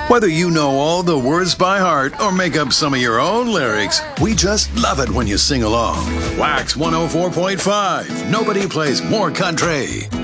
Whether you know all the words by heart or make up some of your own lyrics, we just love it when you sing along. Wax 104.5. Nobody plays more country.